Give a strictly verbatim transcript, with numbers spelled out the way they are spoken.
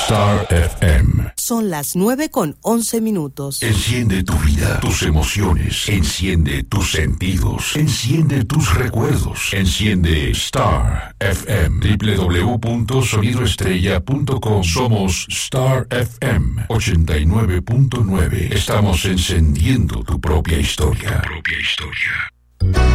Star F M. Son las nueve con once minutos. Enciende tu vida, tus emociones. Enciende tus sentidos. Enciende tus recuerdos. Enciende Star F M. doble u doble u doble u punto sonido estrella punto com. Somos Star F M ochenta y nueve punto nueve. Estamos encendiendo tu propia historia. Tu propia historia.